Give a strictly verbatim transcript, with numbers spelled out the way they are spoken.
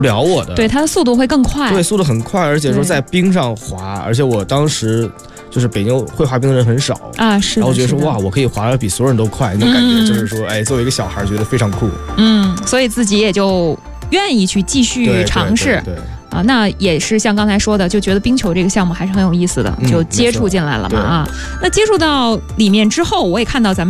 不了我的。 对，它的速度会更快。 对，速度很快，而且说在冰上滑，而且我当时就是北京会滑冰的人很少啊，是的。 然后我觉得说哇，我可以滑得比所有人都快，那种感觉就是说，哎，作为一个小孩觉得非常酷。 嗯，所以自己也就愿意去继续尝试。 对。对对对啊，那也是像刚才说的，就觉得冰球这个项目还是很有意思的，就接触进来了嘛、嗯、啊。那接触到里面之后，我也看到咱们。